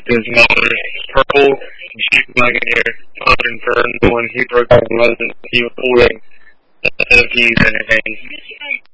his mother's purple Jeep Wagoneer uninsured when he broke the wasn't he was holding the keys in his hand.